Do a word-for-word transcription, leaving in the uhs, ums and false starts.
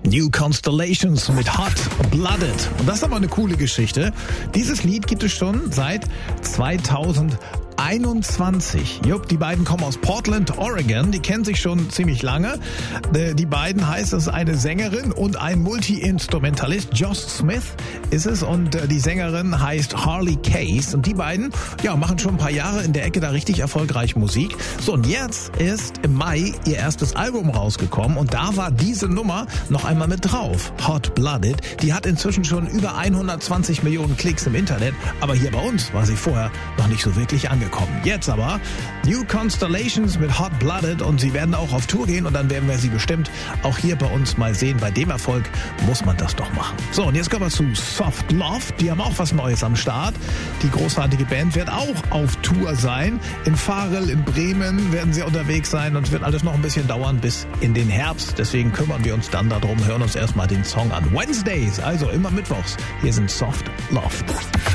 New Constellations mit Hot Blooded. Und das ist aber eine coole Geschichte. Dieses Lied gibt es schon seit zweitausendeinundzwanzig. Jupp, die beiden kommen aus Portland, Oregon. Die kennen sich schon ziemlich lange. Die beiden heißt es eine Sängerin und ein Multi-Instrumentalist. Josh Smith ist es und die Sängerin heißt Harley Case. Und die beiden, ja, machen schon ein paar Jahre in der Ecke da richtig erfolgreich Musik. So, und jetzt ist im Mai ihr erstes Album rausgekommen und da war diese Nummer noch einmal mit drauf. Hot Blooded. Die hat inzwischen schon über hundertzwanzig Millionen Klicks im Internet, aber hier bei uns war sie vorher noch nicht so wirklich angekommen. Jetzt aber New Constellations mit Hot Blooded und sie werden auch auf Tour gehen und dann werden wir sie bestimmt auch hier bei uns mal sehen. Bei dem Erfolg muss man das doch machen. So, und jetzt kommen wir zu Soft Love. Die haben auch was Neues am Start. Die großartige Band wird auch auf Tour sein. In Varel, in Bremen werden sie unterwegs sein und es wird alles noch ein bisschen dauern bis in den Herbst. Deswegen kümmern wir uns dann darum, hören uns erstmal den Song an. Wednesdays, also immer mittwochs. Hier sind Soft Love.